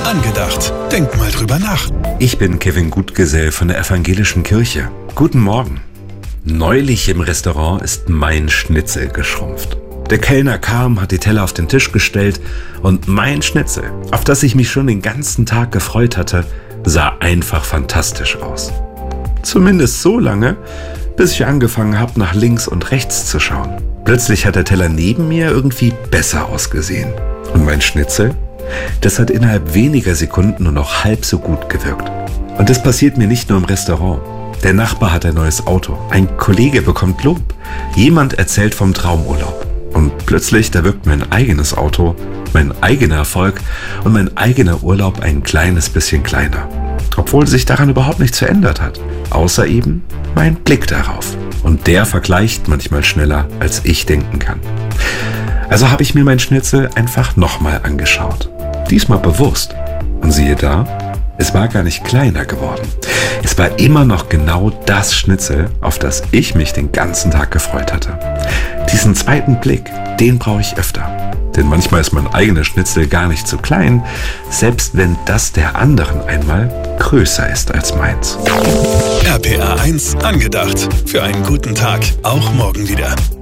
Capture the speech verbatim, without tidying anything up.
Angedacht. Denk mal drüber nach. Ich bin Kevin Gutgesell von der Evangelischen Kirche. Guten Morgen. Neulich im Restaurant ist mein Schnitzel geschrumpft. Der Kellner kam, hat die Teller auf den Tisch gestellt und mein Schnitzel, auf das ich mich schon den ganzen Tag gefreut hatte, sah einfach fantastisch aus. Zumindest so lange, bis ich angefangen habe, nach links und rechts zu schauen. Plötzlich hat der Teller neben mir irgendwie besser ausgesehen. Und mein Schnitzel? Das hat innerhalb weniger Sekunden nur noch halb so gut gewirkt. Und das passiert mir nicht nur im Restaurant. Der Nachbar hat ein neues Auto. Ein Kollege bekommt Lob. Jemand erzählt vom Traumurlaub. Und plötzlich, da wirkt mein eigenes Auto, mein eigener Erfolg und mein eigener Urlaub ein kleines bisschen kleiner. Obwohl sich daran überhaupt nichts verändert hat. Außer eben mein Blick darauf. Und der vergleicht manchmal schneller, als ich denken kann. Also habe ich mir mein Schnitzel einfach nochmal angeschaut. Diesmal bewusst. Und siehe da, es war gar nicht kleiner geworden. Es war immer noch genau das Schnitzel, auf das ich mich den ganzen Tag gefreut hatte. Diesen zweiten Blick, den brauche ich öfter. Denn manchmal ist mein eigener Schnitzel gar nicht so klein, selbst wenn das der anderen einmal größer ist als meins. R P R eins Angedacht. Für einen guten Tag, auch morgen wieder.